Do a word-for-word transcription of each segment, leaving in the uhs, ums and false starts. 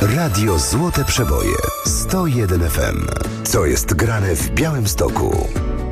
Radio Złote Przeboje sto jeden F M. Co jest grane w Białymstoku?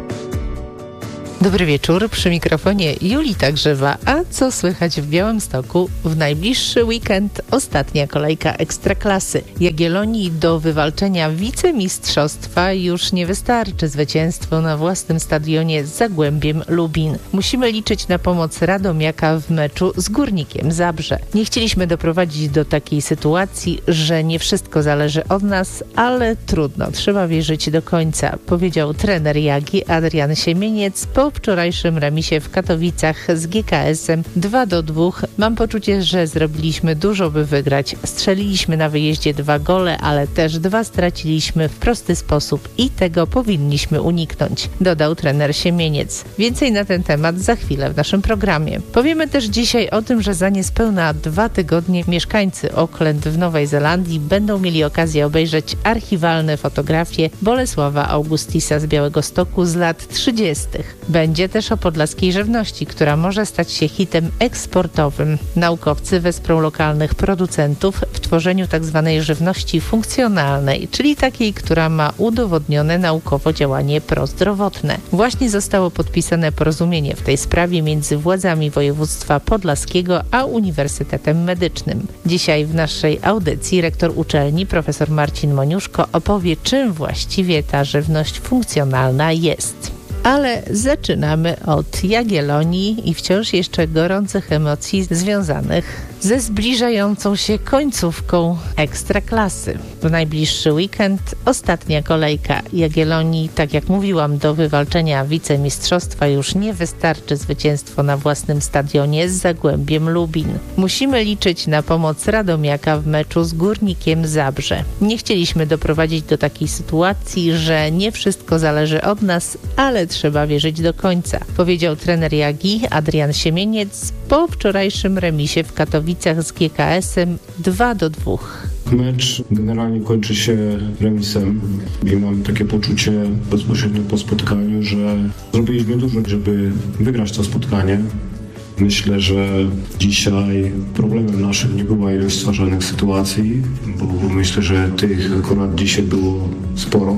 Dobry wieczór, przy mikrofonie Julita Grzewa. A co słychać w Białymstoku? W najbliższy weekend ostatnia kolejka Ekstraklasy. Jagiellonii do wywalczenia wicemistrzostwa już nie wystarczy zwycięstwo na własnym stadionie z Zagłębiem Lubin. Musimy liczyć na pomoc Radomiaka w meczu z Górnikiem Zabrze. Nie chcieliśmy doprowadzić do takiej sytuacji, że nie wszystko zależy od nas, ale trudno, trzeba wierzyć do końca, powiedział trener Jagi Adrian Siemieniec po wczorajszym remisie w Katowicach z G K S-em dwa do dwóch. Mam poczucie, że zrobiliśmy dużo, by wygrać. Strzeliliśmy na wyjeździe dwa gole, ale też dwa straciliśmy w prosty sposób i tego powinniśmy uniknąć, dodał trener Siemieniec. Więcej na ten temat za chwilę w naszym programie. Powiemy też dzisiaj o tym, że za niespełna dwa tygodnie mieszkańcy Auckland w Nowej Zelandii będą mieli okazję obejrzeć archiwalne fotografie Bolesława Augustisa z Białegostoku z lat trzydziestych. Będzie też o podlaskiej żywności, która może stać się hitem eksportowym. Naukowcy wesprą lokalnych producentów w tworzeniu tzw. żywności funkcjonalnej, czyli takiej, która ma udowodnione naukowo działanie prozdrowotne. Właśnie zostało podpisane porozumienie w tej sprawie między władzami województwa podlaskiego a Uniwersytetem Medycznym. Dzisiaj w naszej audycji rektor uczelni profesor Marcin Moniuszko opowie, czym właściwie ta żywność funkcjonalna jest. Ale zaczynamy od Jagiellonii i wciąż jeszcze gorących emocji związanych ze zbliżającą się końcówką Ekstraklasy. W najbliższy weekend ostatnia kolejka Jagiellonii. Tak jak mówiłam, do wywalczenia wicemistrzostwa już nie wystarczy zwycięstwo na własnym stadionie z Zagłębiem Lubin. Musimy liczyć na pomoc Radomiaka w meczu z Górnikiem Zabrze. Nie chcieliśmy doprowadzić do takiej sytuacji, że nie wszystko zależy od nas, ale trzeba wierzyć do końca, powiedział trener Jagi Adrian Siemieniec po wczorajszym remisie w Katowicach z G K S-em dwa do dwóch. Mecz generalnie kończy się remisem i mam takie poczucie bezpośrednio po spotkaniu, że zrobiliśmy dużo, żeby wygrać to spotkanie. Myślę, że dzisiaj problemem naszym nie była ilość stwarzanych sytuacji, bo myślę, że tych akurat dzisiaj było sporo.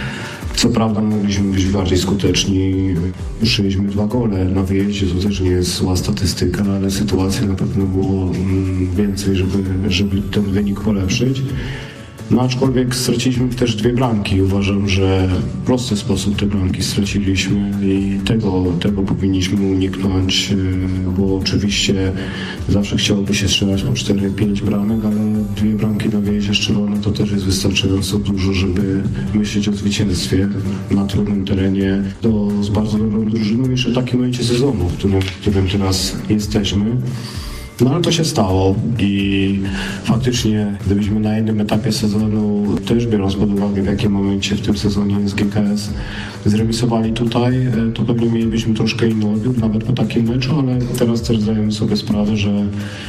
Co prawda mogliśmy być bardziej skuteczni, strzeliśmy dwa gole na wyjeździe, to też nie jest zła statystyka, ale sytuacji na pewno było więcej, żeby, żeby ten wynik polepszyć. No aczkolwiek straciliśmy też dwie bramki. Uważam, że w prosty sposób te bramki straciliśmy i tego, tego powinniśmy uniknąć, bo oczywiście zawsze chciałoby się strzelać po cztery pięć bramek, ale dwie bramki na wyjeździe strzelone to też jest wystarczająco dużo, żeby myśleć o zwycięstwie na trudnym terenie do, z bardzo dobrą drużyną jeszcze w takim momencie sezonu, w którym, w którym teraz jesteśmy. No ale to się stało i faktycznie gdybyśmy na innym etapie sezonu, też biorąc pod uwagę w jakim momencie w tym sezonie jest G K S, zremisowali tutaj, to pewnie mielibyśmy troszkę inny odbiór nawet po takim meczu, ale teraz też zdajemy sobie sprawę, że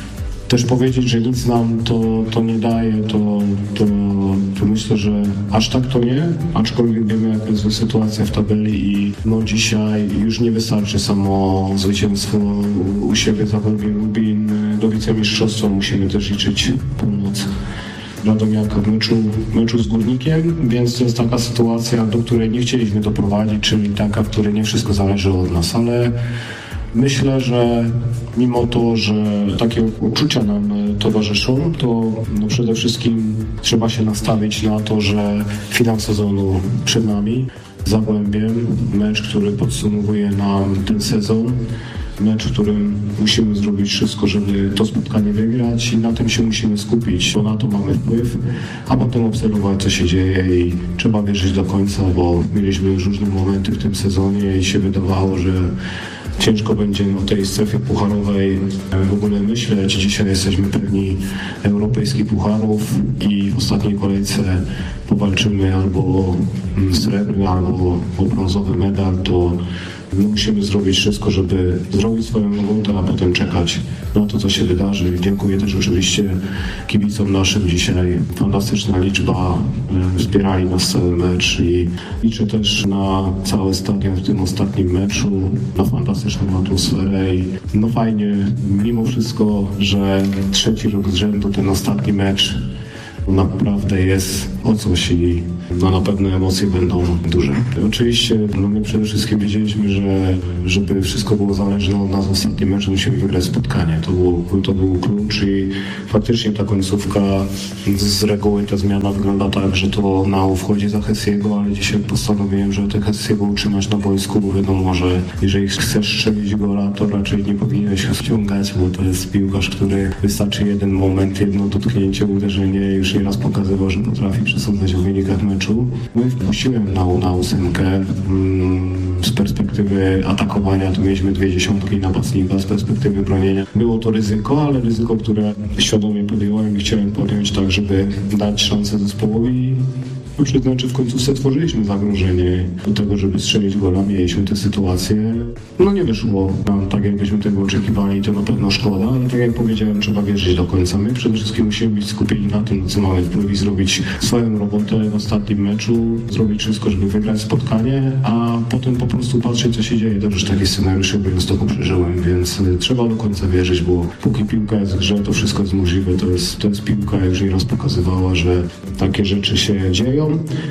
też powiedzieć, że nic nam to, to nie daje, to, to, to myślę, że aż tak to nie, aczkolwiek wiemy, jaka jest sytuacja w tabeli i no dzisiaj już nie wystarczy samo zwycięstwo u siebie Zagłębie Lubin. Do wicemistrzostwa musimy też liczyć pomoc Radomiaka w meczu, meczu z Górnikiem, więc to jest taka sytuacja, do której nie chcieliśmy doprowadzić, czyli taka, w której nie wszystko zależy od nas, ale myślę, że mimo to, że takie uczucia nam towarzyszą, to no przede wszystkim trzeba się nastawić na to, że finał sezonu przed nami, Zagłębiem, mecz, który podsumowuje nam ten sezon, mecz, w którym musimy zrobić wszystko, żeby to spotkanie wygrać i na tym się musimy skupić, bo na to mamy wpływ, a potem obserwować, co się dzieje i trzeba wierzyć do końca, bo mieliśmy już różne momenty w tym sezonie i się wydawało, że ciężko będzie o tej strefie pucharowej w ogóle myśleć. Dzisiaj jesteśmy pewni europejskich pucharów i w ostatniej kolejce powalczymy albo o srebrny, albo o brązowy medal, to my musimy zrobić wszystko, żeby zrobić swoją robotę, a potem czekać na to, co się wydarzy. Dziękuję też oczywiście kibicom naszym dzisiaj. Fantastyczna liczba, wspierali nas cały mecz i liczę też na cały stadion w tym ostatnim meczu, na fantastyczną atmosferę i no fajnie, mimo wszystko, że trzeci rok z rzędu ten ostatni mecz naprawdę jest o coś i no, na pewno emocje będą duże. Oczywiście no, my przede wszystkim wiedzieliśmy, że żeby wszystko było zależne od nas w ostatnim meczu, musimy wygrać spotkanie. To był, to był klucz i faktycznie ta końcówka z reguły ta zmiana wygląda tak, że to Nau wchodzi za Hessiego, ale dzisiaj postanowiłem, że te Hessiego utrzymać na boisku, bo wiadomo, że jeżeli chcesz strzelić gola, to raczej nie powinieneś go ściągać, bo to jest piłkarz, który wystarczy jeden moment, jedno dotknięcie, uderzenie, już nieraz pokazywał, że potrafi przesądzać o wynikach meczu. No i wpuściłem Nau na ósemkę. Z perspektywy atakowania to mieliśmy dwie dziesiątki napastnika, z perspektywy bronienia było to ryzyko, ale ryzyko, które świadomie podjąłem i chciałem podjąć tak, żeby dać szansę zespołowi. No, przyznam, że w końcówce tworzyliśmy zagrożenie do tego, żeby strzelić gola, mieliśmy tę sytuację. No nie wyszło nam tak, jakbyśmy tego oczekiwali, to na pewno szkoda, ale tak jak powiedziałem, trzeba wierzyć do końca. My przede wszystkim musimy być skupieni na tym, co mamy wpływ i zrobić swoją robotę w ostatnim meczu, zrobić wszystko, żeby wygrać spotkanie, a potem po prostu patrzeć, co się dzieje. Dobrze, że takie scenariusze w Białymstoku przeżyłem, więc trzeba do końca wierzyć, bo póki piłka jest w grze, to wszystko jest możliwe. To jest, to jest piłka, jak już nieraz pokazywała, że takie rzeczy się dzieją.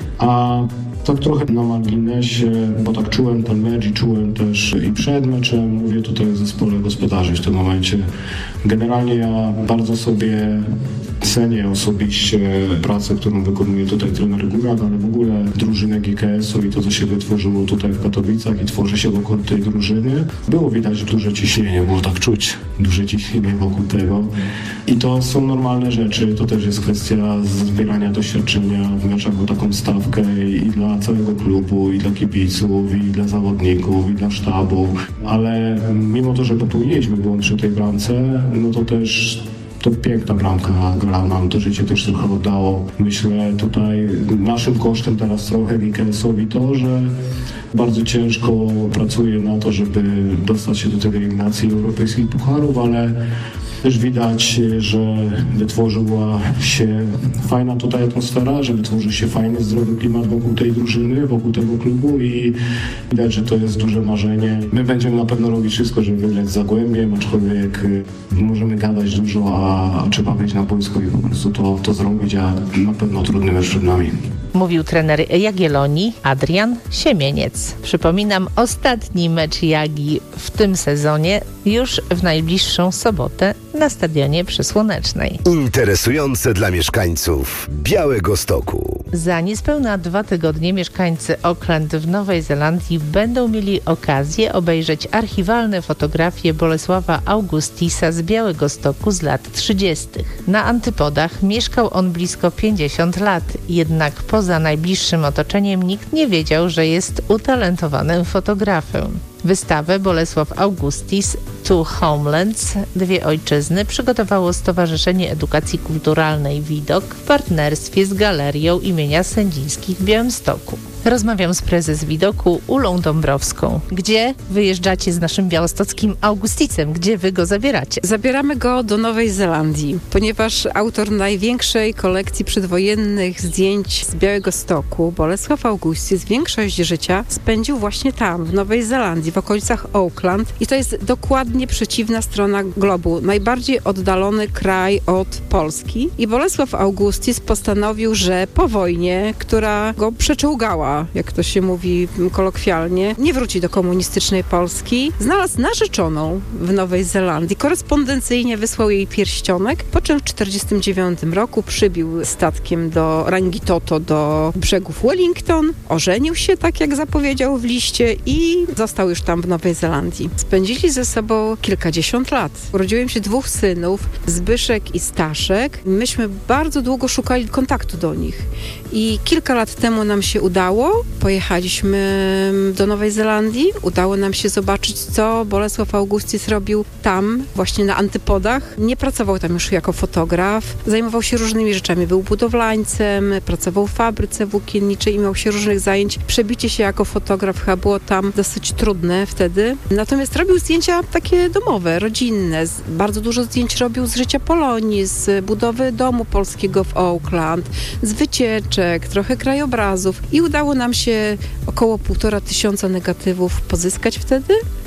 A tak trochę na marginesie, bo tak czułem ten mecz i czułem też i przed meczem, mówię tutaj o zespole gospodarzy w tym momencie. Generalnie ja bardzo sobie cenię osobiście pracę, którą wykonuje tutaj trener Górak, ale w ogóle drużynę G K S-u i to, co się wytworzyło tutaj w Katowicach i tworzy się wokół tej drużyny. Było widać duże ciśnienie, było tak czuć duże ciśnienie wokół tego. I to są normalne rzeczy, to też jest kwestia zbierania doświadczenia w meczach o taką stawkę i dla całego klubu, i dla kibiców, i dla zawodników, i dla sztabu. Ale mimo to, że popełniliśmy błąd przy tej bramce, no to też to piękna bramka, gra nam to życie też trochę oddało. Myślę tutaj naszym kosztem teraz trochę G K S-owi to, że bardzo ciężko pracuje na to, żeby dostać się do tej eliminacji europejskich pucharów, ale też widać, że wytworzyła się fajna tutaj atmosfera, że wytworzył się fajny, zdrowy klimat wokół tej drużyny, wokół tego klubu i widać, że to jest duże marzenie. My będziemy na pewno robić wszystko, żeby wygrać z Zagłębiem, aczkolwiek możemy gadać dużo, a trzeba wyjść na boisko i po prostu to, to zrobić, a na pewno trudny mecz przed nami. Mówił trener Jagiellonii Adrian Siemieniec. Przypominam, ostatni mecz Jagi w tym sezonie już w najbliższą sobotę na Stadionie przy Słonecznej. Interesujące dla mieszkańców Białegostoku. Za niespełna dwa tygodnie mieszkańcy Auckland w Nowej Zelandii będą mieli okazję obejrzeć archiwalne fotografie Bolesława Augustisa z Białegostoku z lat trzydziestych. Na antypodach mieszkał on blisko pięćdziesiąt lat, jednak poza najbliższym otoczeniem nikt nie wiedział, że jest utalentowanym fotografem. Wystawę Bolesław Augustis Two Homelands, dwie ojczyzny, przygotowało Stowarzyszenie Edukacji Kulturalnej Widok w partnerstwie z Galerią imienia Sędzińskich w Białymstoku. Rozmawiam z prezes Widoku Ulą Dąbrowską. Gdzie wyjeżdżacie z naszym białostockim Augusticem? Gdzie wy go zabieracie? Zabieramy go do Nowej Zelandii, ponieważ autor największej kolekcji przedwojennych zdjęć z Białegostoku, Bolesław Augustis, większość życia spędził właśnie tam, w Nowej Zelandii, w okolicach Auckland. I to jest dokładnie przeciwna strona globu, najbardziej oddalony kraj od Polski. I Bolesław Augustis postanowił, że po wojnie, która go przeczołgała, jak to się mówi kolokwialnie, nie wróci do komunistycznej Polski. Znalazł narzeczoną w Nowej Zelandii. Korespondencyjnie wysłał jej pierścionek, po czym w tysiąc dziewięćset czterdziestym dziewiątym roku przybił statkiem do Rangitoto, do brzegów Wellington. Ożenił się, tak jak zapowiedział w liście, i został już tam w Nowej Zelandii. Spędzili ze sobą kilkadziesiąt lat. Urodziło im się dwóch synów, Zbyszek i Staszek. Myśmy bardzo długo szukali kontaktu do nich. I kilka lat temu nam się udało. Pojechaliśmy do Nowej Zelandii. Udało nam się zobaczyć, co Bolesław Augustis robił tam, właśnie na antypodach. Nie pracował tam już jako fotograf. Zajmował się różnymi rzeczami. Był budowlańcem, pracował w fabryce włókienniczej i miał się różnych zajęć. Przebicie się jako fotograf chyba było tam dosyć trudne wtedy. Natomiast robił zdjęcia takie domowe, rodzinne. Bardzo dużo zdjęć robił z życia Polonii, z budowy domu polskiego w Auckland, z wycieczek, trochę krajobrazów. I udało nam się około półtora tysiąca negatywów pozyskać wtedy.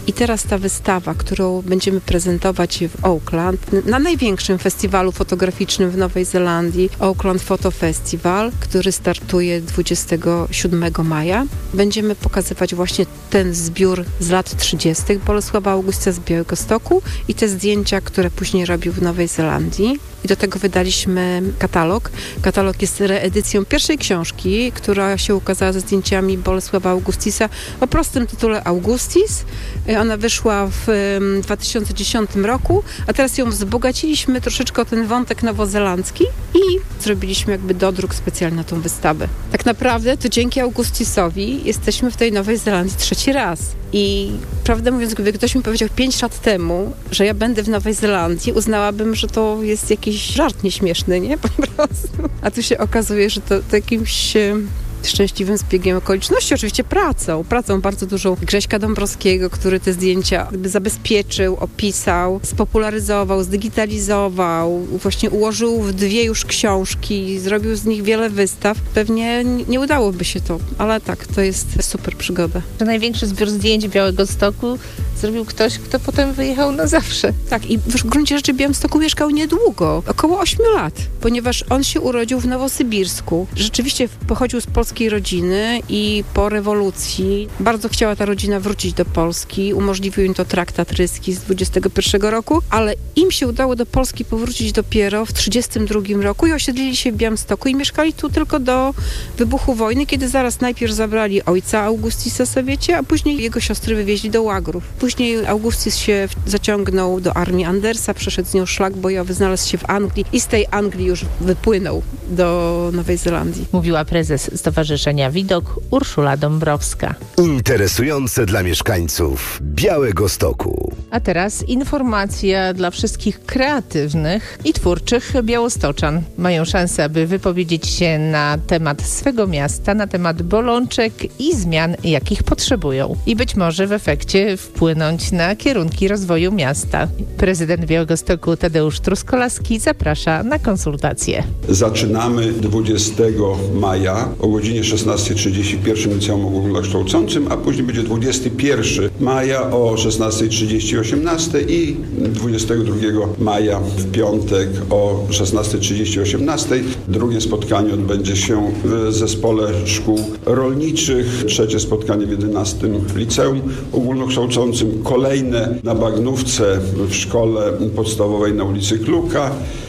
I teraz ta wystawa, którą będziemy prezentować w Auckland, na największym festiwalu fotograficznym w Nowej Zelandii, Auckland Photo Festival, który startuje dwudziestego siódmego maja. Będziemy pokazywać właśnie ten zbiór z lat trzydziestych Bolesława Augustiasa z Białegostoku i te zdjęcia, które później robił w Nowej Zelandii. I do tego wydaliśmy katalog. Katalog jest reedycją pierwszej książki, która się ukazała ze zdjęciami Bolesława Augustisa o prostym tytule Augustis. Ona wyszła w dwa tysiące dziesiątym roku, a teraz ją wzbogaciliśmy troszeczkę o ten wątek nowozelandzki i zrobiliśmy jakby dodruk specjalny na tą wystawę. Tak naprawdę to dzięki Augustisowi jesteśmy w tej Nowej Zelandii trzeci raz. I prawdę mówiąc, gdyby ktoś mi powiedział pięć lat temu, że ja będę w Nowej Zelandii, uznałabym, że to jest jakiś żart nieśmieszny, nie? Po prostu. A tu się okazuje, że to, to jakimś szczęśliwym zbiegiem okoliczności, oczywiście pracą, pracą bardzo dużą Grześka Dąbrowskiego, który te zdjęcia zabezpieczył, opisał, spopularyzował, zdigitalizował, właśnie ułożył w dwie już książki, zrobił z nich wiele wystaw. Pewnie nie udałoby się to, ale tak, to jest super przygoda. To największy zbiór zdjęć Białegostoku zrobił ktoś, kto potem wyjechał na zawsze. Tak, i w gruncie rzeczy w Białymstoku mieszkał niedługo, około ośmiu lat, ponieważ on się urodził w Nowosybirsku. Rzeczywiście pochodził z polskiej rodziny i po rewolucji bardzo chciała ta rodzina wrócić do Polski. Umożliwił im to traktat ryski z dwudziestego pierwszego roku, ale im się udało do Polski powrócić dopiero w trzydziestym drugim roku i osiedlili się w Białymstoku i mieszkali tu tylko do wybuchu wojny, kiedy zaraz najpierw zabrali ojca Augustisa Sowiecie, a później jego siostry wywieźli do łagrów. Później Augustis się zaciągnął do armii Andersa, przeszedł z nią szlak bojowy, znalazł się w Anglii i z tej Anglii już wypłynął do Nowej Zelandii. Mówiła prezes Stowarzyszenia Widok Urszula Dąbrowska. Interesujące dla mieszkańców Białegostoku. A teraz informacja dla wszystkich kreatywnych i twórczych białostoczan. Mają szansę, aby wypowiedzieć się na temat swego miasta, na temat bolączek i zmian, jakich potrzebują. I być może w efekcie wpłynąć na kierunki rozwoju miasta. Prezydent Białegostoku Tadeusz Truskolaski zaprasza na konsultacje. Zaczynamy dwudziestego maja o godzinie szesnastej trzydzieści w pierwszym liceum ogólnokształcącym, a później będzie dwudziestego pierwszego maja o szesnastej trzydzieści osiemnastej i dwudziestego drugiego maja w piątek o szesnastej trzydzieści osiemnastej. Drugie spotkanie odbędzie się w zespole szkół rolniczych. Trzecie spotkanie w jedenastym liceum ogólnokształcącym. Kolejne na Bagnówce w szkole podstawowej na ulicy Kluka.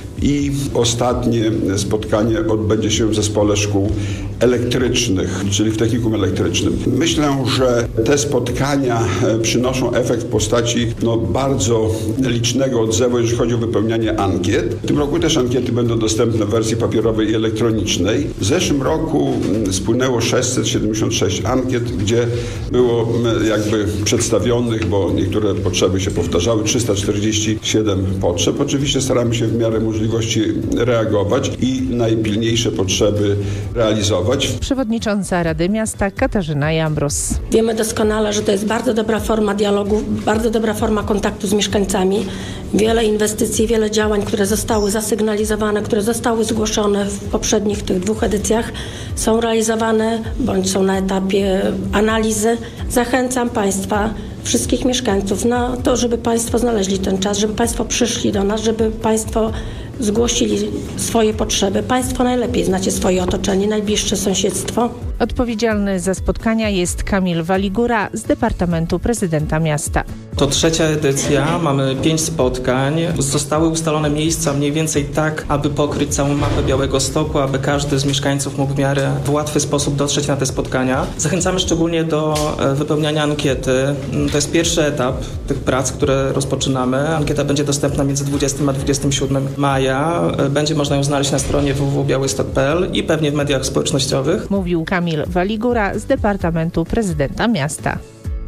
I ostatnie spotkanie odbędzie się w zespole szkół elektrycznych, czyli w technikum elektrycznym. Myślę, że te spotkania przynoszą efekt w postaci no, bardzo licznego odzewu, jeżeli chodzi o wypełnianie ankiet. W tym roku też ankiety będą dostępne w wersji papierowej i elektronicznej. W zeszłym roku spłynęło sześćset siedemdziesiąt sześć ankiet, gdzie było jakby przedstawionych, bo niektóre potrzeby się powtarzały, trzysta czterdzieści siedem potrzeb. Oczywiście staramy się w miarę możliwości reagować i najpilniejsze potrzeby realizować. Przewodnicząca Rady Miasta Katarzyna Jambrus. Wiemy doskonale, że to jest bardzo dobra forma dialogu, bardzo dobra forma kontaktu z mieszkańcami. Wiele inwestycji, wiele działań, które zostały zasygnalizowane, które zostały zgłoszone w poprzednich tych dwóch edycjach, są realizowane bądź są na etapie analizy. Zachęcam Państwa, wszystkich mieszkańców na to, żeby Państwo znaleźli ten czas, żeby Państwo przyszli do nas, żeby Państwo zgłosili swoje potrzeby. Państwo najlepiej znacie swoje otoczenie, najbliższe sąsiedztwo. Odpowiedzialny za spotkania jest Kamil Waligura z Departamentu Prezydenta Miasta. To trzecia edycja, mamy pięć spotkań. Zostały ustalone miejsca mniej więcej tak, aby pokryć całą mapę Białegostoku, aby każdy z mieszkańców mógł w miarę w łatwy sposób dotrzeć na te spotkania. Zachęcamy szczególnie do wypełniania ankiety. To jest pierwszy etap tych prac, które rozpoczynamy. Ankieta będzie dostępna między dwudziestego a dwudziestego siódmego maja. Będzie można ją znaleźć na stronie w w w kropka białystok kropka p l i pewnie w mediach społecznościowych. Mówił Kamil Waligura z Departamentu Prezydenta Miasta.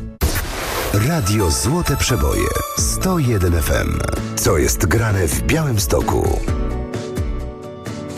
Radio Złote Przeboje sto jeden F M. Co jest grane w Białymstoku?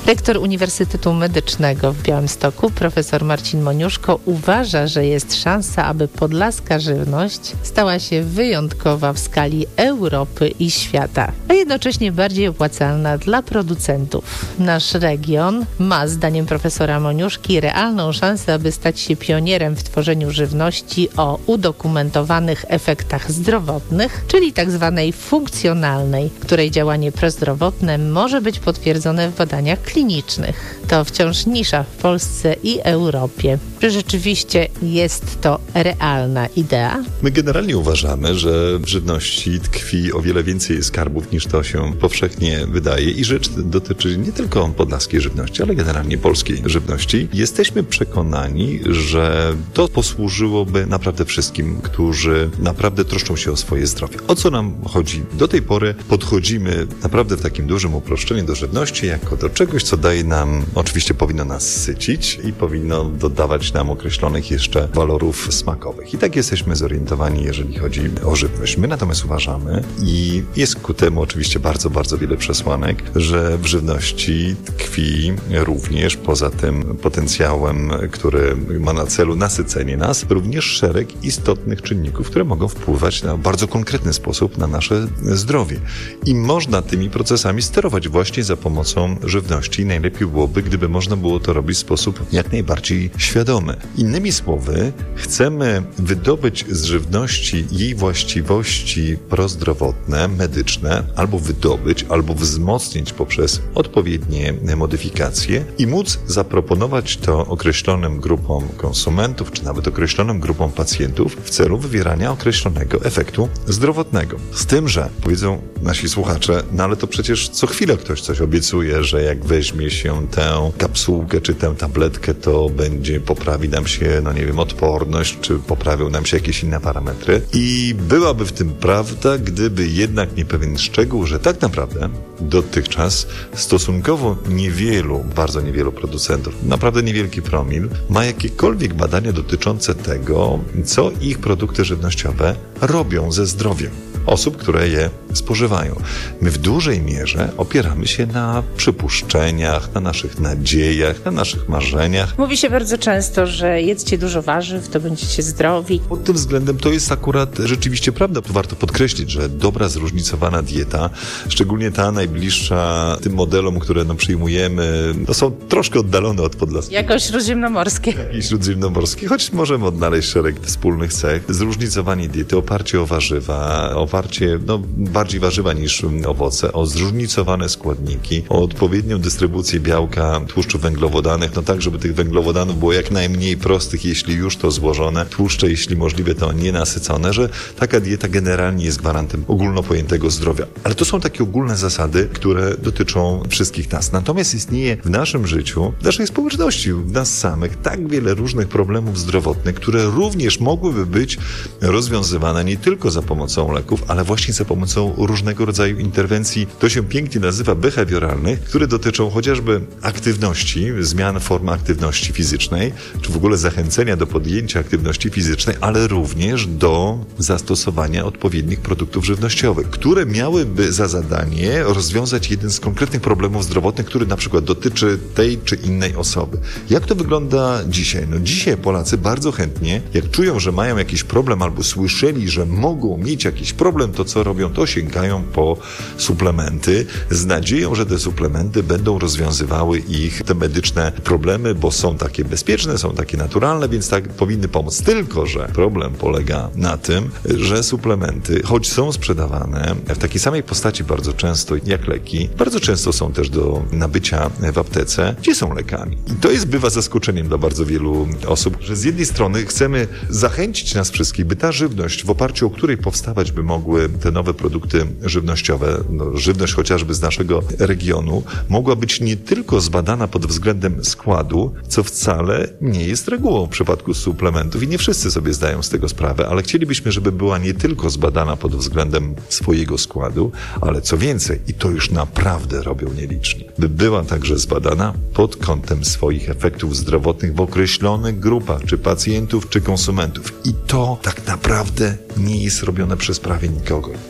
Rektor Uniwersytetu Medycznego w Białymstoku, profesor Marcin Moniuszko, uważa, że jest szansa, aby podlaska żywność stała się wyjątkowa w skali Europy i świata, a jednocześnie bardziej opłacalna dla producentów. Nasz region ma, zdaniem profesora Moniuszki, realną szansę, aby stać się pionierem w tworzeniu żywności o udokumentowanych efektach zdrowotnych, czyli tak zwanej funkcjonalnej, której działanie prozdrowotne może być potwierdzone w badaniach klinicznych. To wciąż nisza w Polsce i Europie. Czy rzeczywiście jest to realna idea? My generalnie uważamy, że w żywności tkwi o wiele więcej skarbów niż to się powszechnie wydaje i rzecz dotyczy nie tylko podlaskiej żywności, ale generalnie polskiej żywności. Jesteśmy przekonani, że to posłużyłoby naprawdę wszystkim, którzy naprawdę troszczą się o swoje zdrowie. O co nam chodzi? Do tej pory podchodzimy naprawdę w takim dużym uproszczeniu do żywności jako do czegoś, co daje nam, oczywiście powinno nas sycić i powinno dodawać nam określonych jeszcze walorów smakowych. I tak jesteśmy zorientowani, jeżeli chodzi o żywność. My natomiast uważamy i jest ku temu oczywiście bardzo, bardzo wiele przesłanek, że w żywności tkwi również poza tym potencjałem, który ma na celu nasycenie nas, również szereg istotnych czynników, które mogą wpływać na bardzo konkretny sposób na nasze zdrowie. I można tymi procesami sterować właśnie za pomocą żywności. Najlepiej byłoby, gdyby można było to robić w sposób jak najbardziej świadomy. Innymi słowy, chcemy wydobyć z żywności jej właściwości prozdrowotne, medyczne, albo wydobyć, albo wzmocnić poprzez odpowiednie modyfikacje i móc zaproponować to określonym grupom konsumentów, czy nawet określonym grupom pacjentów w celu wywierania określonego efektu zdrowotnego. Z tym, że powiedzą nasi słuchacze, no ale to przecież co chwilę ktoś coś obiecuje, że jak weźmie się tę kapsułkę, czy tę tabletkę, to będzie, poprawi nam się, no nie wiem, odporność, czy poprawią nam się jakieś inne parametry. I byłaby w tym prawda, gdyby jednak nie pewien szczegół, że tak naprawdę dotychczas stosunkowo niewielu, bardzo niewielu producentów, naprawdę niewielki promil, ma jakiekolwiek badania dotyczące tego, co ich produkty żywnościowe robią ze zdrowiem osób, które je spożywają. My w dużej mierze opieramy się na przypuszczeniach, na naszych nadziejach, na naszych marzeniach. Mówi się bardzo często, że jedzcie dużo warzyw, to będziecie zdrowi. Pod tym względem to jest akurat rzeczywiście prawda. Warto podkreślić, że dobra, zróżnicowana dieta, szczególnie ta najbliższa tym modelom, które no, przyjmujemy, to są troszkę oddalone od podlaski. Jako śródziemnomorskie. I śródziemnomorskie, choć możemy odnaleźć szereg wspólnych cech. Zróżnicowanie diety, oparcie o warzywa, oparcie, no, bardziej warzywa niż owoce, o zróżnicowane składniki, o odpowiednią dystrybucję białka, tłuszczów węglowodanych, no tak, żeby tych węglowodanów było jak najmniej prostych, jeśli już to złożone, tłuszcze, jeśli możliwe, to nienasycone, że taka dieta generalnie jest gwarantem ogólnopojętego zdrowia. Ale to są takie ogólne zasady, które dotyczą wszystkich nas. Natomiast istnieje w naszym życiu, w naszej społeczności, w nas samych tak wiele różnych problemów zdrowotnych, które również mogłyby być rozwiązywane nie tylko za pomocą leków, ale właśnie za pomocą różnego rodzaju interwencji. To się pięknie nazywa behawioralnych, które dotyczą chociażby aktywności, zmian formy aktywności fizycznej, czy w ogóle zachęcenia do podjęcia aktywności fizycznej, ale również do zastosowania odpowiednich produktów żywnościowych, które miałyby za zadanie rozwiązać jeden z konkretnych problemów zdrowotnych, który na przykład dotyczy tej czy innej osoby. Jak to wygląda dzisiaj? No dzisiaj Polacy bardzo chętnie, jak czują, że mają jakiś problem albo słyszeli, że mogą mieć jakiś problem, to co robią, to sięgają po suplementy z nadzieją, że te suplementy będą rozwiązywały ich te medyczne problemy, bo są takie bezpieczne, są takie naturalne, więc tak powinny pomóc. Tylko że problem polega na tym, że suplementy, choć są sprzedawane w takiej samej postaci bardzo często jak leki, bardzo często są też do nabycia w aptece, gdzie są lekami. I to jest bywa zaskoczeniem dla bardzo wielu osób, że z jednej strony chcemy zachęcić nas wszystkich, by ta żywność, w oparciu o której powstawać by mogły te nowe produkty żywnościowe, no, żywność chociażby z naszego regionu, mogła być nie tylko zbadana pod względem składu, co wcale nie jest regułą w przypadku suplementów i nie wszyscy sobie zdają z tego sprawę, ale chcielibyśmy, żeby była nie tylko zbadana pod względem swojego składu, ale co więcej, i to już naprawdę robią nieliczni, by była także zbadana pod kątem swoich efektów zdrowotnych w określonych grupach, czy pacjentów, czy konsumentów. I to tak naprawdę nie jest robione przez prawie nikogo. My mamy głębokie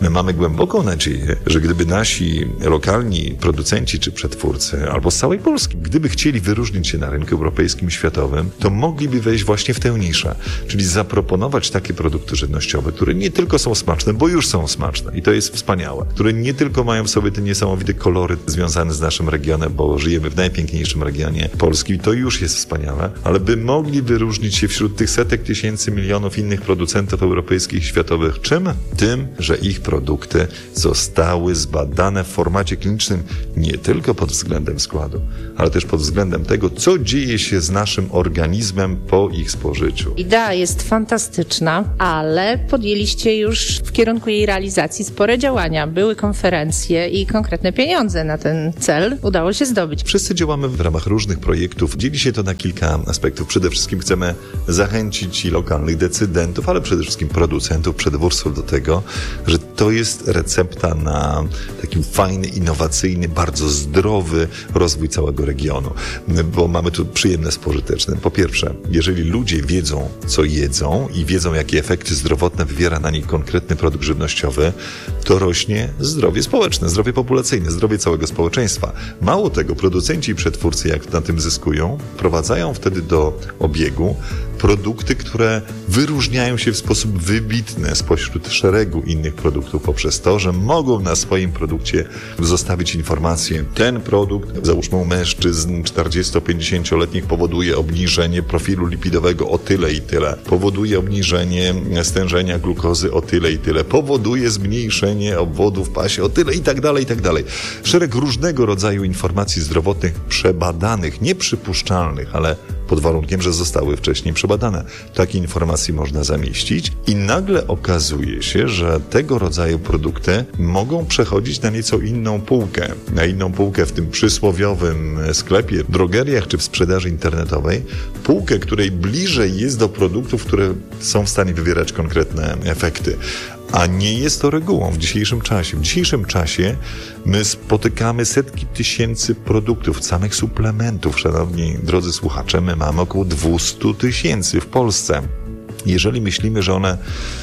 głęboką nadzieję, że gdyby nasi lokalni producenci czy przetwórcy, albo z całej Polski, gdyby chcieli wyróżnić się na rynku europejskim i światowym, to mogliby wejść właśnie w tę niszę, czyli zaproponować takie produkty żywnościowe, które nie tylko są smaczne, bo już są smaczne i to jest wspaniałe, które nie tylko mają w sobie ten niesamowity koloryt związany z naszym regionem, bo żyjemy w najpiękniejszym regionie Polski, to już jest wspaniałe, ale by mogli wyróżnić się wśród tych setek tysięcy, milionów innych producentów europejskich i światowych. Czym? Tym, że ich produkty zostały zbadane w formacie klinicznym nie tylko pod względem składu, ale też pod względem tego, co dzieje się z naszym organizmem po ich spożyciu. Idea jest fantastyczna, ale podjęliście już w kierunku jej realizacji spore działania. Były konferencje i konkretne pieniądze na ten cel udało się zdobyć. Wszyscy działamy w ramach różnych projektów. Dzieli się to na kilka aspektów. Przede wszystkim chcemy zachęcić i lokalnych decydentów, ale przede wszystkim producentów, przetwórców do tego, że to jest recepta na taki fajny, innowacyjny, bardzo zdrowy rozwój całego regionu. Bo mamy tu przyjemne z pożytecznym. Po pierwsze, jeżeli ludzie wiedzą, co jedzą i wiedzą, jakie efekty zdrowotne wywiera na nich konkretny produkt żywnościowy, to rośnie zdrowie społeczne, zdrowie populacyjne, zdrowie całego społeczeństwa. Mało tego, producenci i przetwórcy, jak na tym zyskują, wprowadzają wtedy do obiegu produkty, które wyróżniają się w sposób wybitny spośród szeregu innych produktów poprzez to, że mogą na swoim produkcie zostawić informację, ten produkt, załóżmy u mężczyzn czterdziesto-pięćdziesięcioletnich, powoduje obniżenie profilu lipidowego o tyle i tyle, powoduje obniżenie stężenia glukozy o tyle i tyle, powoduje zmniejszenie obwodu w pasie o tyle i tak dalej, i tak dalej. Szereg różnego rodzaju informacji zdrowotnych przebadanych, nieprzypuszczalnych, ale pod warunkiem, że zostały wcześniej przebadane. Takie informacje można zamieścić i nagle okazuje się, że tego rodzaju produkty mogą przechodzić na nieco inną półkę. Na inną półkę w tym przysłowiowym sklepie, drogeriach czy w sprzedaży internetowej. Półkę, której bliżej jest do produktów, które są w stanie wywierać konkretne efekty. A nie jest to regułą w dzisiejszym czasie. W dzisiejszym czasie my spotykamy setki tysięcy produktów, samych suplementów. Szanowni drodzy słuchacze, my mamy około dwieście tysięcy w Polsce. Jeżeli myślimy, że one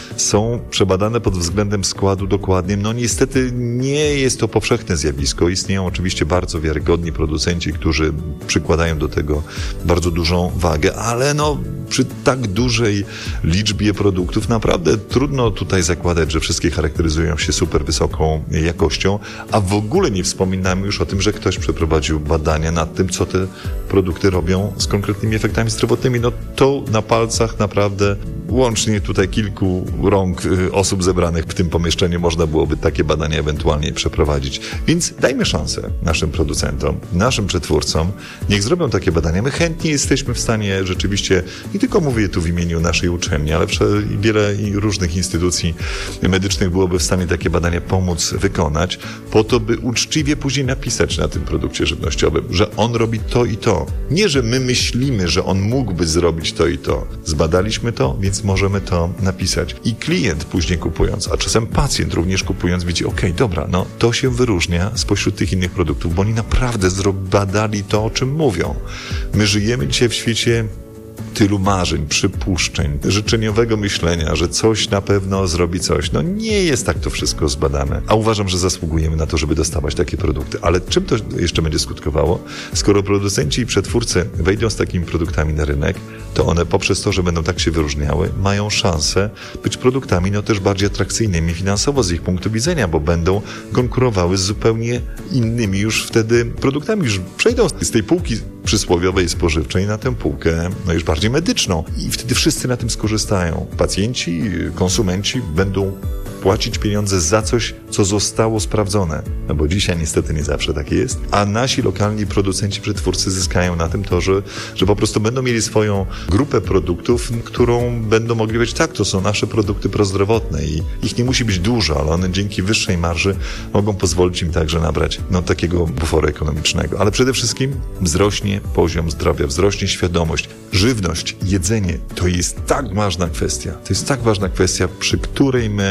są przebadane pod względem składu dokładnym, no niestety nie jest to powszechne zjawisko. Istnieją oczywiście bardzo wiarygodni producenci, którzy przykładają do tego bardzo dużą wagę, ale no przy tak dużej liczbie produktów naprawdę trudno tutaj zakładać, że wszystkie charakteryzują się super wysoką jakością, a w ogóle nie wspominamy już o tym, że ktoś przeprowadził badania nad tym, co te produkty robią z konkretnymi efektami zdrowotnymi. No to na palcach naprawdę łącznie tutaj kilku rąk osób zebranych w tym pomieszczeniu można byłoby takie badania ewentualnie przeprowadzić. Więc dajmy szansę naszym producentom, naszym przetwórcom. Niech zrobią takie badania. My chętnie jesteśmy w stanie rzeczywiście, nie tylko mówię tu w imieniu naszej uczelni, ale wiele różnych instytucji medycznych byłoby w stanie takie badania pomóc wykonać, po to, by uczciwie później napisać na tym produkcie żywnościowym, że on robi to i to. Nie, że my myślimy, że on mógłby zrobić to i to. Zbadaliśmy to, więc możemy to napisać. I klient później kupując, a czasem pacjent również kupując widzi, okej, okay, dobra, no to się wyróżnia spośród tych innych produktów, bo oni naprawdę badali to, o czym mówią. My żyjemy dzisiaj w świecie tylu marzeń, przypuszczeń, życzeniowego myślenia, że coś na pewno zrobi coś. No nie jest tak to wszystko zbadane. A uważam, że zasługujemy na to, żeby dostawać takie produkty. Ale czym to jeszcze będzie skutkowało? Skoro producenci i przetwórcy wejdą z takimi produktami na rynek, to one poprzez to, że będą tak się wyróżniały, mają szansę być produktami no też bardziej atrakcyjnymi finansowo z ich punktu widzenia, bo będą konkurowały z zupełnie innymi już wtedy produktami. Już przejdą z tej półki przysłowiowej spożywczej na tę półkę no już bardziej medyczną i wtedy wszyscy na tym skorzystają. Pacjenci, konsumenci będą płacić pieniądze za coś, co zostało sprawdzone. No bo dzisiaj niestety nie zawsze tak jest. A nasi lokalni producenci, przetwórcy zyskają na tym to, że, że po prostu będą mieli swoją grupę produktów, którą będą mogli powiedzieć, tak, to są nasze produkty prozdrowotne i ich nie musi być dużo, ale one dzięki wyższej marży mogą pozwolić im także nabrać no, takiego buforu ekonomicznego. Ale przede wszystkim wzrośnie poziom zdrowia, wzrośnie świadomość. Żywność, jedzenie to jest tak ważna kwestia. To jest tak ważna kwestia, przy której my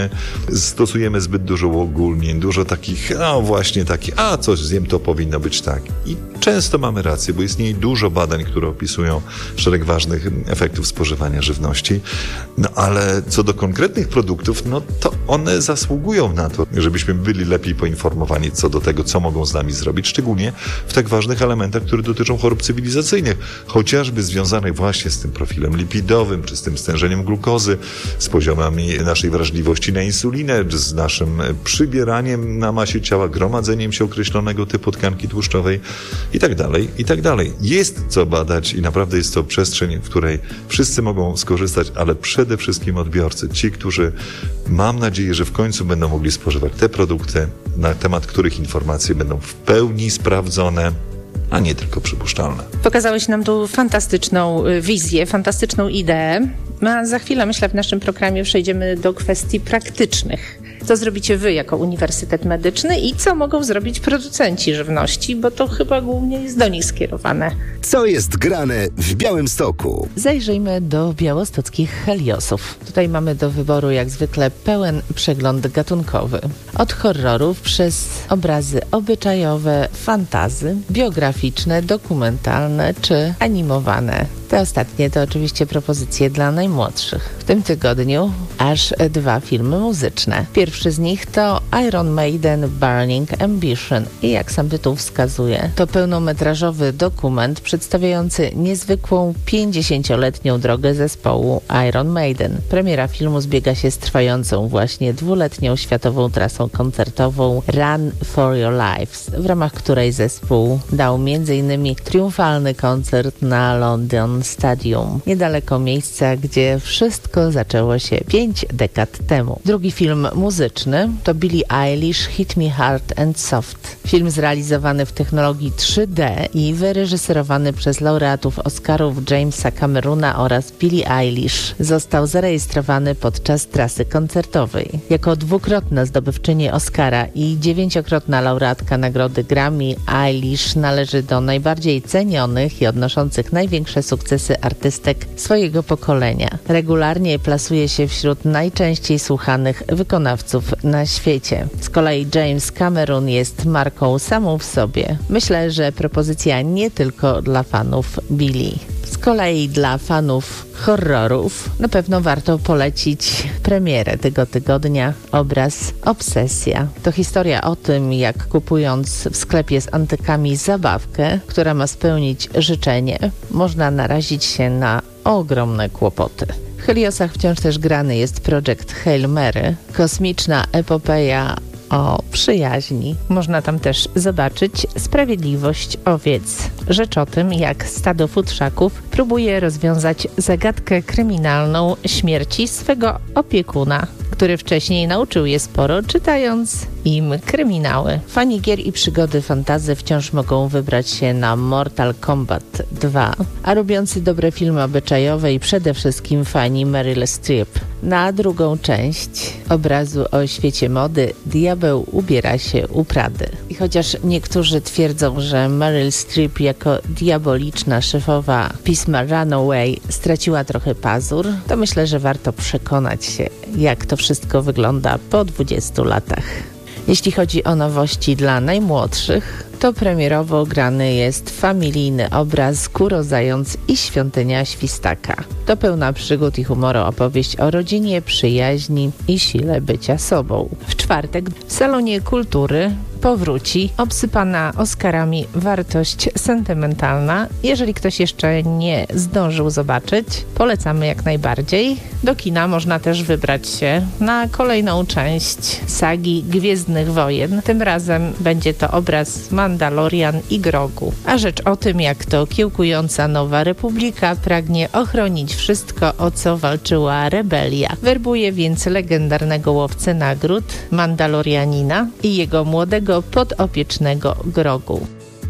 stosujemy zbyt dużo uogólnień, dużo takich, a właśnie takich, a coś zjem, to powinno być tak. I często mamy rację, bo istnieje dużo badań, które opisują szereg ważnych efektów spożywania żywności. No ale co do konkretnych produktów, no to one zasługują na to, żebyśmy byli lepiej poinformowani co do tego, co mogą z nami zrobić, szczególnie w tak ważnych elementach, które dotyczą chorób cywilizacyjnych, chociażby związanych właśnie z tym profilem lipidowym, czy z tym stężeniem glukozy, z poziomami naszej wrażliwości na insulinę, z naszym przybieraniem na masie ciała, gromadzeniem się określonego typu tkanki tłuszczowej i tak dalej, i tak dalej. Jest co badać i naprawdę jest to przestrzeń, w której wszyscy mogą skorzystać, ale przede wszystkim odbiorcy, ci, którzy mam nadzieję, że w końcu będą mogli spożywać te produkty, na temat których informacje będą w pełni sprawdzone, a nie tylko przypuszczalne. Pokazałeś nam tu fantastyczną wizję, fantastyczną ideę. A za chwilę, myślę, w naszym programie przejdziemy do kwestii praktycznych. Co zrobicie wy jako Uniwersytet Medyczny i co mogą zrobić producenci żywności, bo to chyba głównie jest do nich skierowane. Co jest grane w Białymstoku? Zajrzyjmy do białostockich Heliosów. Tutaj mamy do wyboru jak zwykle pełen przegląd gatunkowy. Od horrorów przez obrazy obyczajowe, fantazy, biograficzne, dokumentalne czy animowane. Te ostatnie to oczywiście propozycje dla najmłodszych. W tym tygodniu aż dwa filmy muzyczne. Pierwszy z nich to Iron Maiden Burning Ambition i jak sam tytuł wskazuje, to pełnometrażowy dokument przedstawiający niezwykłą pięćdziesięcioletnią drogę zespołu Iron Maiden. Premiera filmu zbiega się z trwającą właśnie dwuletnią światową trasą koncertową Run for Your Lives, w ramach której zespół dał między innymi triumfalny koncert na London Stadium, niedaleko miejsca, gdzie wszystko zaczęło się pięć dekad temu. Drugi film muzyczny to Billie Eilish Hit Me Hard and Soft. Film zrealizowany w technologii trzy D i wyreżyserowany przez laureatów Oscarów Jamesa Cameruna oraz Billie Eilish został zarejestrowany podczas trasy koncertowej. Jako dwukrotna zdobywczyni Oscara i dziewięciokrotna laureatka nagrody Grammy, Eilish należy do najbardziej cenionych i odnoszących największe sukcesy artystek swojego pokolenia. Regularnie plasuje się wśród najczęściej słuchanych wykonawców na świecie. Z kolei James Cameron jest marką samą w sobie. Myślę, że propozycja nie tylko dla fanów Billie. Z kolei dla fanów horrorów na pewno warto polecić premierę tego tygodnia, obraz Obsesja. To historia o tym, jak kupując w sklepie z antykami zabawkę, która ma spełnić życzenie, można narazić się na ogromne kłopoty. W Heliosach wciąż też grany jest projekt Hail Mary, kosmiczna epopeja o przyjaźni. Można tam też zobaczyć Sprawiedliwość owiec. Rzecz o tym, jak stado futrzaków próbuje rozwiązać zagadkę kryminalną śmierci swego opiekuna, który wcześniej nauczył je sporo, czytając im kryminały. Fani gier i przygody fantasy wciąż mogą wybrać się na Mortal Kombat dwa, a lubiący dobre filmy obyczajowe i przede wszystkim fani Meryl Streep. Na drugą część obrazu o świecie mody diabeł ubiera się u Prady. I chociaż niektórzy twierdzą, że Meryl Streep jako diaboliczna szefowa pisma Runaway straciła trochę pazur, to myślę, że warto przekonać się, jak to wszystko wygląda po dwudziestu latach. Jeśli chodzi o nowości dla najmłodszych, to premierowo grany jest familijny obraz Kuro Zając i Świątynia Świstaka. To pełna przygód i humoru opowieść o rodzinie, przyjaźni i sile bycia sobą. W czwartek w Salonie Kultury powróci obsypana Oscarami wartość sentymentalna. Jeżeli ktoś jeszcze nie zdążył zobaczyć, polecamy jak najbardziej. Do kina można też wybrać się na kolejną część sagi Gwiezdnych Wojen. Tym razem będzie to obraz Mandalorian i Grogu. A rzecz o tym, jak to kiełkująca Nowa Republika pragnie ochronić wszystko, o co walczyła rebelia. Werbuje więc legendarnego łowcę nagród, Mandalorianina i jego młodego podopiecznego Grogu.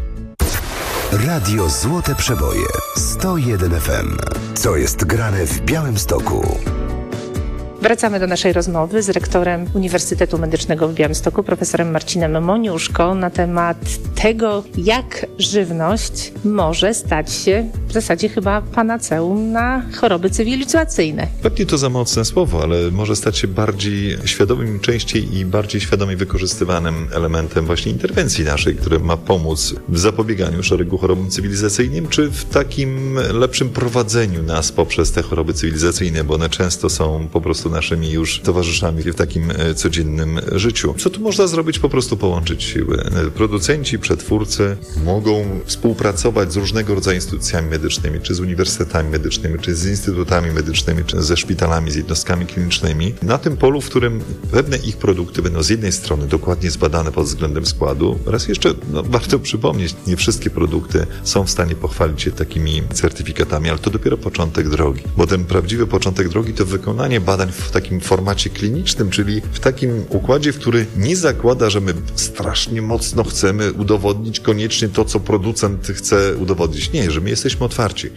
Radio Złote Przeboje sto jeden F M. Co jest grane w Białymstoku? Wracamy do naszej rozmowy z rektorem Uniwersytetu Medycznego w Białymstoku, profesorem Marcinem Moniuszko, na temat tego, jak żywność może stać się w zasadzie chyba panaceum na choroby cywilizacyjne. Pewnie to za mocne słowo, ale może stać się bardziej świadomym, częściej i bardziej świadomie wykorzystywanym elementem właśnie interwencji naszej, które ma pomóc w zapobieganiu szeregu chorobom cywilizacyjnym, czy w takim lepszym prowadzeniu nas poprzez te choroby cywilizacyjne, bo one często są po prostu naszymi już towarzyszami w takim codziennym życiu. Co tu można zrobić? Po prostu połączyć siły. Producenci, przetwórcy mogą współpracować z różnego rodzaju instytucjami medycznymi, czy z uniwersytetami medycznymi, czy z instytutami medycznymi, czy ze szpitalami, z jednostkami klinicznymi, na tym polu, w którym pewne ich produkty będą z jednej strony dokładnie zbadane pod względem składu. Raz jeszcze no, warto przypomnieć, nie wszystkie produkty są w stanie pochwalić się takimi certyfikatami, ale to dopiero początek drogi, bo ten prawdziwy początek drogi to wykonanie badań w takim formacie klinicznym, czyli w takim układzie, w który nie zakłada, że my strasznie mocno chcemy udowodnić koniecznie to, co producent chce udowodnić. Nie, że my jesteśmy otwarci,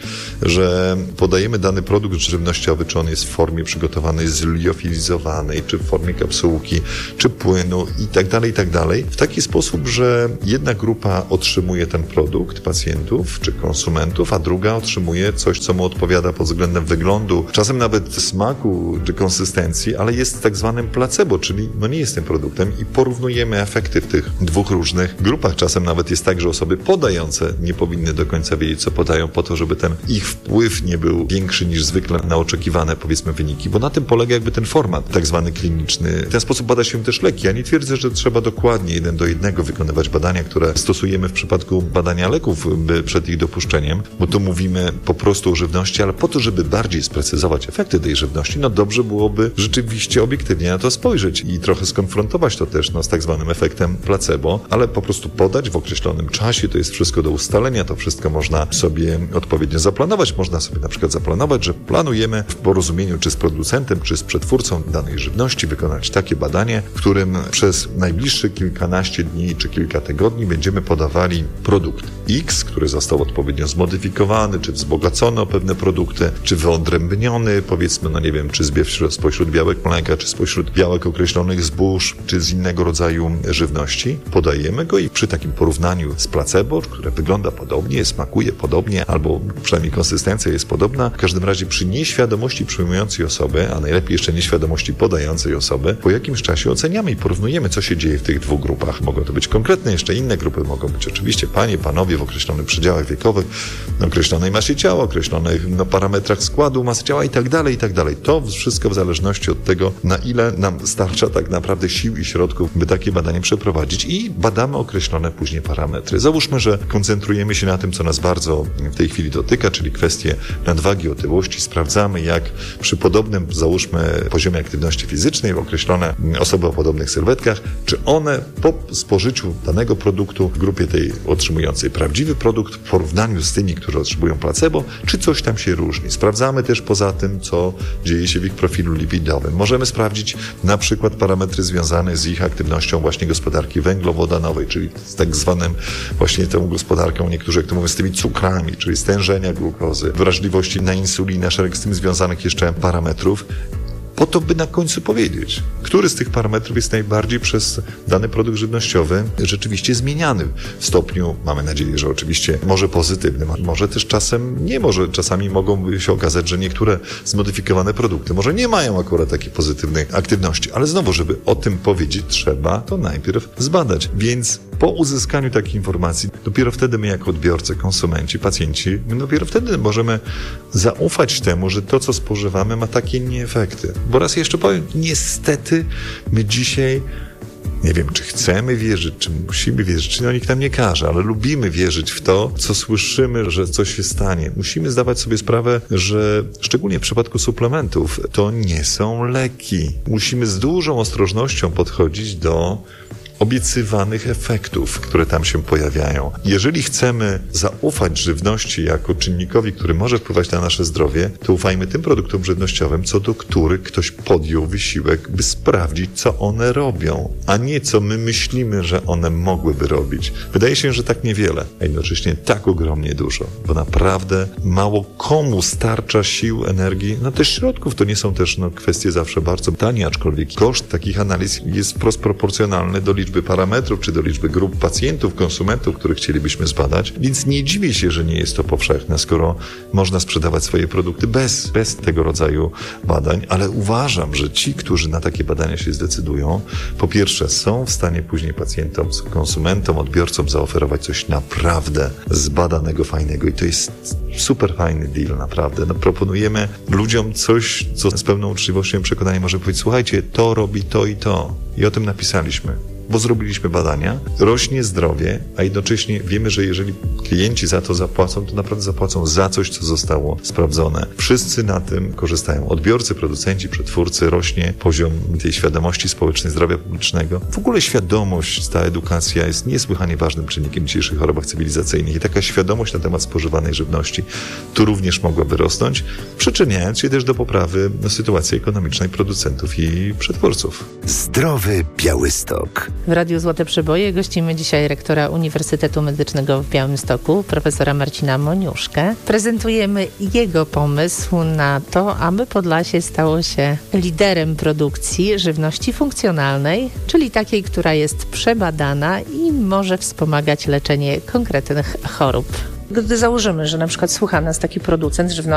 że podajemy dany produkt żywnościowy, czy on jest w formie przygotowanej z liofilizowanej, czy w formie kapsułki, czy płynu i tak dalej, i tak dalej, w taki sposób, że jedna grupa otrzymuje ten produkt, pacjentów czy konsumentów, a druga otrzymuje coś, co mu odpowiada pod względem wyglądu, czasem nawet smaku czy konsystencji, ale jest tak zwanym placebo, czyli no nie jest tym produktem i porównujemy efekty w tych dwóch różnych grupach. Czasem nawet jest tak, że osoby podające nie powinny do końca wiedzieć, co podają, po to, żeby ten ich wpływ nie był większy niż zwykle na oczekiwane, powiedzmy, wyniki, bo na tym polega jakby ten format tak zwany kliniczny. W ten sposób bada się też leki. Ja nie twierdzę, że trzeba dokładnie jeden do jednego wykonywać badania, które stosujemy w przypadku badania leków by przed ich dopuszczeniem, bo tu mówimy po prostu o żywności, ale po to, żeby bardziej sprecyzować efekty tej żywności, no dobrze byłoby rzeczywiście obiektywnie na to spojrzeć i trochę skonfrontować to też no, z tak zwanym efektem placebo, ale po prostu podać w określonym czasie, to jest wszystko do ustalenia, to wszystko można sobie odpowiednio zaplanować. Można sobie na przykład zaplanować, że planujemy w porozumieniu czy z producentem, czy z przetwórcą danej żywności wykonać takie badanie, w którym przez najbliższe kilkanaście dni czy kilka tygodni będziemy podawali produkt X, który został odpowiednio zmodyfikowany, czy wzbogacony o pewne produkty, czy wyodrębniony, powiedzmy, no nie wiem, czy zbiew spośród białek mleka, czy spośród białek określonych zbóż, czy z innego rodzaju żywności. Podajemy go i przy takim porównaniu z placebo, które wygląda podobnie, smakuje podobnie, albo przynajmniej konsystencja jest podobna, w każdym razie przy nieświadomości przyjmującej osoby, a najlepiej jeszcze nieświadomości podającej osoby, po jakimś czasie oceniamy i porównujemy, co się dzieje w tych dwóch grupach. Mogą to być konkretne jeszcze inne grupy, mogą być oczywiście panie, panowie w określonych przedziałach wiekowych, określonej masie ciała, określonych no, parametrach składu masy ciała i tak dalej, i tak dalej. To wszystko w zależności od tego, na ile nam starcza tak naprawdę sił i środków, by takie badanie przeprowadzić i badamy określone później parametry. Załóżmy, że koncentrujemy się na tym, co nas bardzo w tej chwili dotyka, czyli kwestie nadwagi, otyłości. Sprawdzamy, jak przy podobnym, załóżmy, poziomie aktywności fizycznej określone osoby o podobnych sylwetkach, czy one po spożyciu danego produktu w grupie tej otrzymującej prawdziwy produkt w porównaniu z tymi, którzy otrzymują placebo, czy coś tam się różni. Sprawdzamy też poza tym, co dzieje się w ich profilu lipidowym. Możemy sprawdzić na przykład parametry związane z ich aktywnością właśnie gospodarki węglowodanowej, czyli z tak zwanym właśnie tą gospodarką, niektórzy jak to mówią, z tymi cukrami, czyli stężenia glukozy, wrażliwości na insulinę, szereg z tym związanych jeszcze parametrów, po to, by na końcu powiedzieć, który z tych parametrów jest najbardziej przez dany produkt żywnościowy rzeczywiście zmieniany w stopniu, mamy nadzieję, że oczywiście może pozytywnym, a może też czasem nie, może czasami mogą się okazać, że niektóre zmodyfikowane produkty może nie mają akurat takiej pozytywnej aktywności, ale znowu, żeby o tym powiedzieć, trzeba to najpierw zbadać, więc po uzyskaniu takiej informacji, dopiero wtedy my jako odbiorcy, konsumenci, pacjenci, dopiero wtedy możemy zaufać temu, że to, co spożywamy, ma takie nieefekty. Bo raz jeszcze powiem, niestety my dzisiaj, nie wiem, czy chcemy wierzyć, czy musimy wierzyć, czy no nikt nam nie każe, ale lubimy wierzyć w to, co słyszymy, że coś się stanie. Musimy zdawać sobie sprawę, że szczególnie w przypadku suplementów to nie są leki. Musimy z dużą ostrożnością podchodzić do obiecywanych efektów, które tam się pojawiają. Jeżeli chcemy zaufać żywności jako czynnikowi, który może wpływać na nasze zdrowie, to ufajmy tym produktom żywnościowym, co do których ktoś podjął wysiłek, by sprawdzić, co one robią, a nie co my myślimy, że one mogłyby robić. Wydaje się, że tak niewiele, a jednocześnie tak ogromnie dużo, bo naprawdę mało komu starcza sił, energii, no też środków. To nie są też no, kwestie zawsze bardzo tanie, aczkolwiek koszt takich analiz jest wprost proporcjonalny do liczby parametrów, czy do liczby grup pacjentów, konsumentów, których chcielibyśmy zbadać, więc nie dziwię się, że nie jest to powszechne, skoro można sprzedawać swoje produkty bez, bez tego rodzaju badań, ale uważam, że ci, którzy na takie badania się zdecydują, po pierwsze są w stanie później pacjentom, konsumentom, odbiorcom zaoferować coś naprawdę zbadanego, fajnego i to jest super fajny deal, naprawdę. No, proponujemy ludziom coś, co z pełną uczciwością i przekonaniem może powiedzieć, słuchajcie, to robi to i to. I o tym napisaliśmy. Bo zrobiliśmy badania, rośnie zdrowie, a jednocześnie wiemy, że jeżeli klienci za to zapłacą, to naprawdę zapłacą za coś, co zostało sprawdzone. Wszyscy na tym korzystają. Odbiorcy, producenci, przetwórcy, rośnie poziom tej świadomości społecznej, zdrowia publicznego. W ogóle świadomość, ta edukacja jest niesłychanie ważnym czynnikiem w dzisiejszych chorobach cywilizacyjnych i taka świadomość na temat spożywanej żywności tu również mogłaby rosnąć, przyczyniając się też do poprawy sytuacji ekonomicznej producentów i przetwórców. Zdrowy Białystok. W Radiu Złote Przeboje gościmy dzisiaj rektora Uniwersytetu Medycznego w Białymstoku, profesora Marcina Moniuszkę. Prezentujemy jego pomysł na to, aby Podlasie stało się liderem produkcji żywności funkcjonalnej, czyli takiej, która jest przebadana i może wspomagać leczenie konkretnych chorób. Gdy założymy, że na przykład słucha nas taki producent żywności,